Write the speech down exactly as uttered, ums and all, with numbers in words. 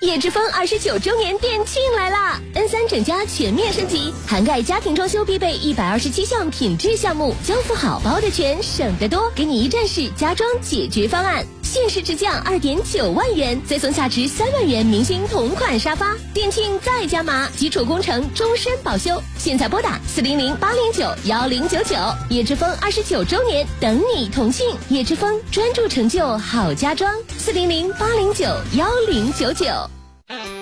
叶之峰二十九周年店庆来啦 ！N 三整家全面升级，涵盖家庭装修必备一百二十七项品质项目，交付好包的全，省得多，给你一站式家装解决方案。限时直降二点九万元，再送价值三万元明星同款沙发。店庆再加码，基础工程终身保修。现在拨打四零零八零九幺零九九，叶之峰二十九周年，等你同庆。叶之峰专注成就好家装，四零零八零九幺零九九。